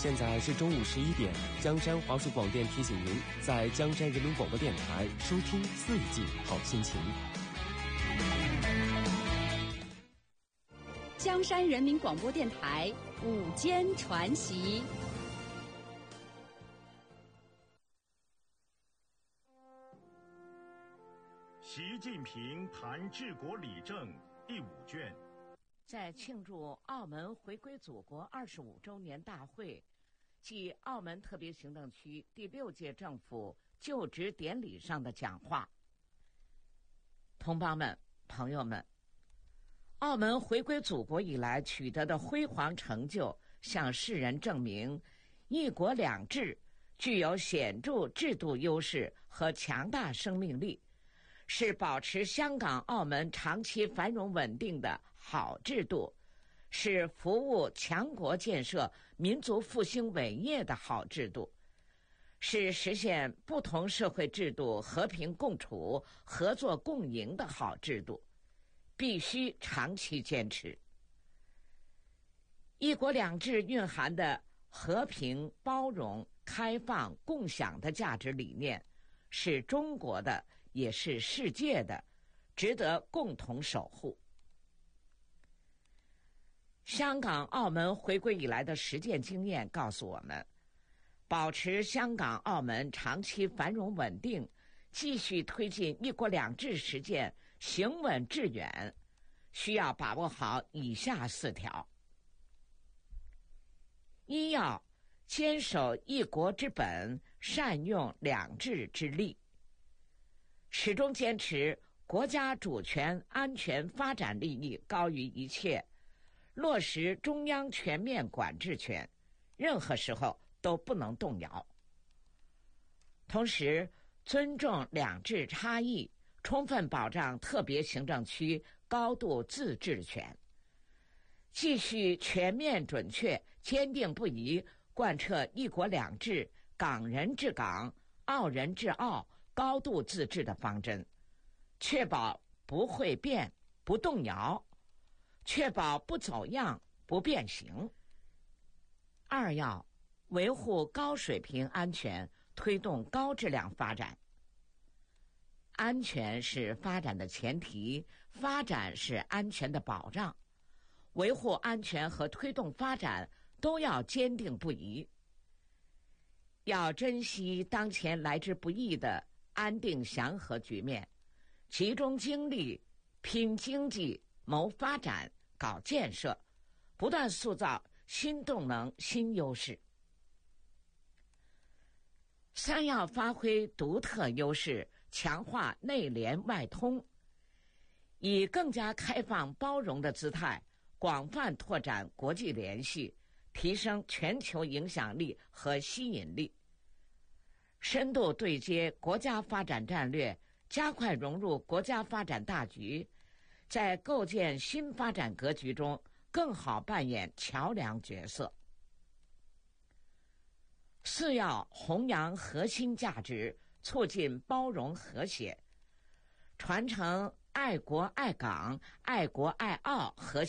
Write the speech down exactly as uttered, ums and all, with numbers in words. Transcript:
现在是中午十一点，江山华数广电提醒您，在江山人民广播电台收听四季好心情。 江山人民广播电台午间传习。 习近平谈治国理政第五卷。 在庆祝澳门回归祖国二十五周年大会暨澳门特别行政区第六届政府就职典礼上的讲话。同胞们、朋友们，澳门回归祖国以来取得的辉煌成就，向世人证明一国两制具有显著制度优势和强大生命力，是保持香港、澳门长期繁荣稳定的好制度，是服务强国建设、民族复兴伟业的好制度，是实现不同社会制度和平共处、合作共赢的好制度，必须长期坚持。一国两制蕴含的和平、包容、开放、共享的价值理念，是中国的，也是世界的，值得共同守护。香港、澳门回归以来的实践经验告诉我们，保持香港、澳门长期繁荣稳定，继续推进一国两制实践行稳致远，需要把握好以下四条：一要坚守一国之本，善用两制之力，始终坚持国家主权、安全、发展利益高于一切，落实中央全面管制权，任何时候都不能动摇。同时，尊重两制差异，充分保障特别行政区高度自治权，继续全面、准确、坚定不移贯彻一国两制、港人治港、澳人治澳、高度自治的方针，确保不会变、不动摇，确保不走样、不变形。二要维护高水平安全，推动高质量发展。安全是发展的前提，发展是安全的保障。维护安全和推动发展都要坚定不移。要珍惜当前来之不易的安定祥和局面，集中精力拼经济、谋发展、搞建设，不断塑造新动能、新优势。三要发挥独特优势，强化内联外通，以更加开放包容的姿态，广泛拓展国际联系，提升全球影响力和吸引力，深度对接国家发展战略，加快融入国家发展大局，在构建新发展格局中更好扮演桥梁角色。四要弘扬核心价值，促进包容和谐，传承爱国爱港、爱国爱澳核心